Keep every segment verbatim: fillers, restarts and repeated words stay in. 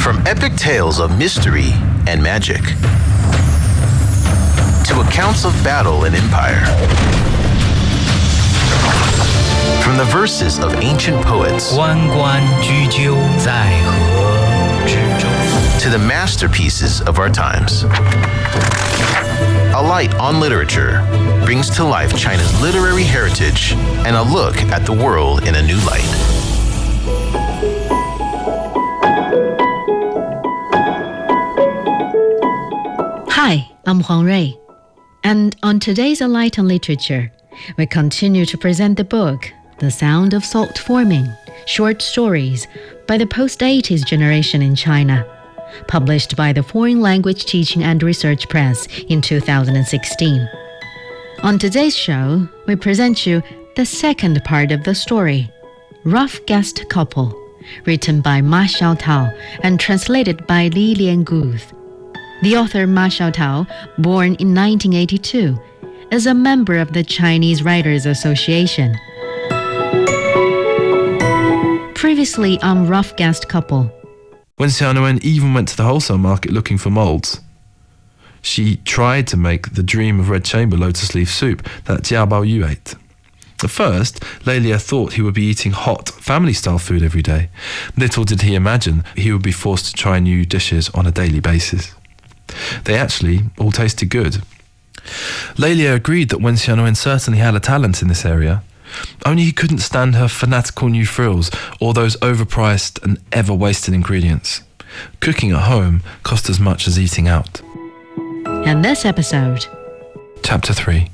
From epic tales of mystery and magic to accounts of battle and empire. From the verses of ancient poets 关关雎鸠，在河之洲 to the masterpieces of our times. A Light on Literature brings to life China's literary heritage and a look at the world in a new light. Hi, I'm Huang Rui, and on today's A Light on Literature, we continue to present the book The Sound of Salt Forming, Short Stories by the post-eighties generation in China, published by the Foreign Language Teaching and Research Press in two thousand sixteen. On today's show, we present you the second part of the story, Rough Guest Couple, written by Ma Xiaotao and translated by Li Lianguth. The author Ma Xiaotao, born in nineteen eighty-two, is a member of the Chinese Writers Association. Previously on Rough Guest Couple. Wen Xiaonuan even went to the wholesale market looking for moulds. She tried to make the dream of red chamber lotus leaf soup that Jia Baoyu ate. At first, Lélia thought he would be eating hot, family-style food every day. Little did he imagine he would be forced to try new dishes on a daily basis. They actually all tasted good. Lélia agreed that Wen Xiaonuan certainly had a talent in this area, only he couldn't stand her fanatical new frills or those overpriced and ever-wasted ingredients. Cooking at home cost as much as eating out. And this episode. Chapter three.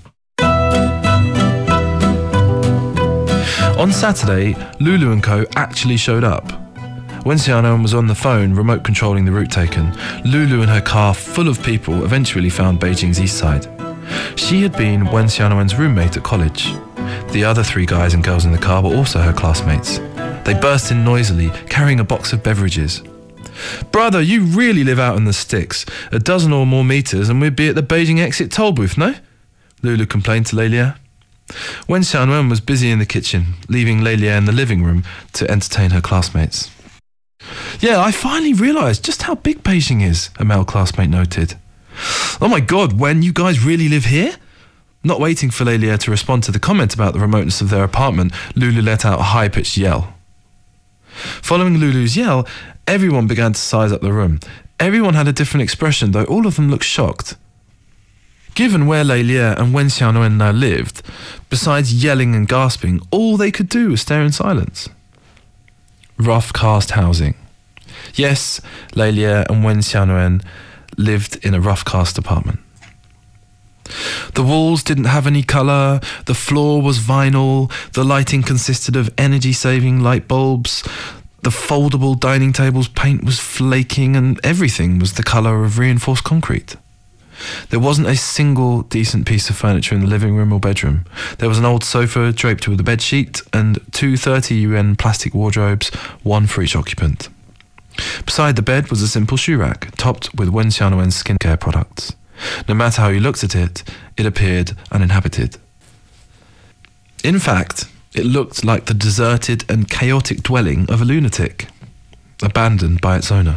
On Saturday, Lulu and Co. actually showed up. Wen Xiaonuan was on the phone, remote controlling the route taken. Lulu and her car, full of people, eventually found Beijing's east side. She had been Wen Xiaonuan's roommate at college. The other three guys and girls in the car were also her classmates. They burst in noisily, carrying a box of beverages. "Brother, you really live out in the sticks. A dozen or more meters and we'd be at the Beijing exit toll booth, no?" Lulu complained to Lélia. Wen Xiaonuan was busy in the kitchen, leaving Lélia in the living room to entertain her classmates. "Yeah, I finally realised just how big Beijing is," a male classmate noted. "Oh my god, Wen, you guys really live here?" Not waiting for Lélia to respond to the comment about the remoteness of their apartment, Lulu let out a high-pitched yell. Following Lulu's yell, everyone began to size up the room. Everyone had a different expression, though all of them looked shocked. Given where Lélia and Wen Xiaonuan now lived, besides yelling and gasping, all they could do was stare in silence. Rough cast housing. Yes, Lélia and Wen Xiaonuan lived in a rough cast apartment. The walls didn't have any colour, the floor was vinyl, the lighting consisted of energy-saving light bulbs, the foldable dining table's paint was flaking, and everything was the colour of reinforced concrete. There wasn't a single decent piece of furniture in the living room or bedroom. There was an old sofa draped with a bedsheet and two thirty yuan plastic wardrobes, one for each occupant. Beside the bed was a simple shoe rack, topped with Wen Xiaonuan's skincare products. No matter how you looked at it, it appeared uninhabited. In fact, it looked like the deserted and chaotic dwelling of a lunatic, abandoned by its owner.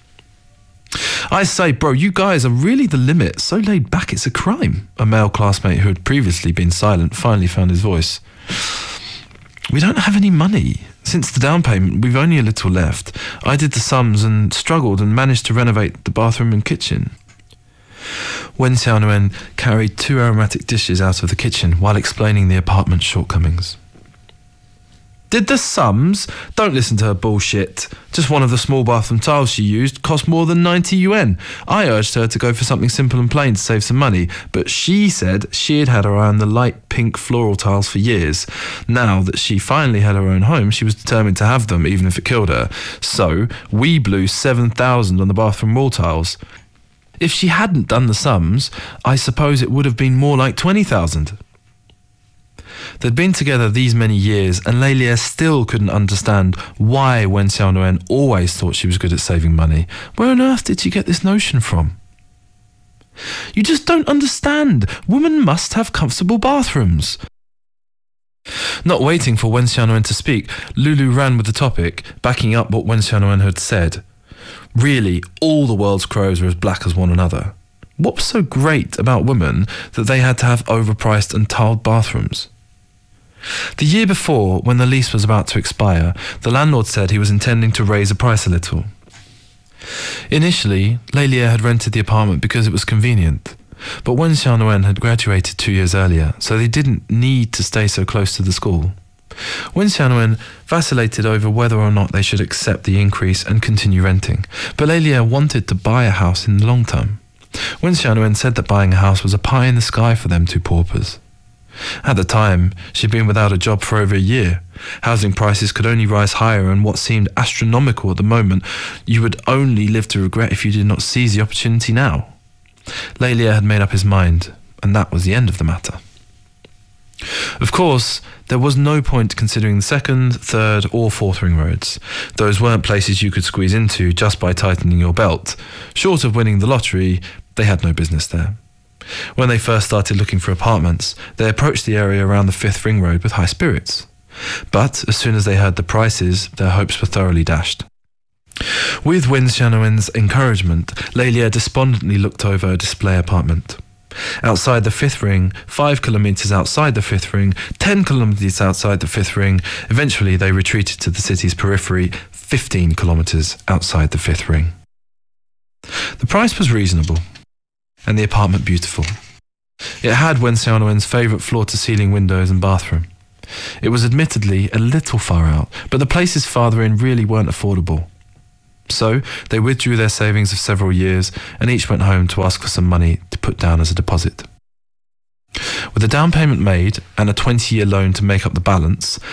"I say, bro, you guys are really the limit. So laid back, it's a crime," a male classmate who had previously been silent finally found his voice. "We don't have any money. Since the down payment, we've only a little left. I did the sums and struggled and managed to renovate the bathroom and kitchen." Wen Xiaonuan carried two aromatic dishes out of the kitchen while explaining the apartment's shortcomings. "Did the sums? Don't listen to her bullshit. Just one of the small bathroom tiles she used cost more than ninety yuan. I urged her to go for something simple and plain to save some money, but she said she had had her eye on the light pink floral tiles for years. Now that she finally had her own home, she was determined to have them even if it killed her. So we blew seven thousand on the bathroom wall tiles. If she hadn't done the sums, I suppose it would have been more like twenty thousand. They'd been together these many years, and Lélia still couldn't understand why Wen Xiaonuan always thought she was good at saving money. Where on earth did she get this notion from? "You just don't understand. Women must have comfortable bathrooms." Not waiting for Wen Xiaonuan to speak, Lulu ran with the topic, backing up what Wen Xiaonuan had said. Really, all the world's crows were as black as one another. What was so great about women that they had to have overpriced and tiled bathrooms? The year before, when the lease was about to expire, the landlord said he was intending to raise the price a little. Initially, Lélia had rented the apartment because it was convenient, but Wen Xiaowen had graduated two years earlier, so they didn't need to stay so close to the school. Wen Xiaowen vacillated over whether or not they should accept the increase and continue renting, but Lélia wanted to buy a house in the long term. Wen Xiaowen said that buying a house was a pie in the sky for them two paupers. At the time, she'd been without a job for over a year. Housing prices could only rise higher, and what seemed astronomical at the moment, you would only live to regret if you did not seize the opportunity now. Lélia had made up his mind, and that was the end of the matter. Of course, there was no point considering the second, third, or fourth ring roads. Those weren't places you could squeeze into just by tightening your belt. Short of winning the lottery, they had no business there. When they first started looking for apartments, they approached the area around the fifth ring road with high spirits. But as soon as they heard the prices, their hopes were thoroughly dashed. With Wen Xiaowen's encouragement, Lélia despondently looked over a display apartment. Outside the fifth ring, five kilometres outside the fifth ring, ten kilometres outside the fifth ring, eventually they retreated to the city's periphery, fifteen kilometres outside the fifth ring. The price was reasonable, and the apartment beautiful. It had Wen Xiaowen's favourite floor-to-ceiling windows and bathroom. It was admittedly a little far out, but the places farther in really weren't affordable. So they withdrew their savings of several years and each went home to ask for some money to put down as a deposit. With a down payment made and a twenty-year loan to make up the balance,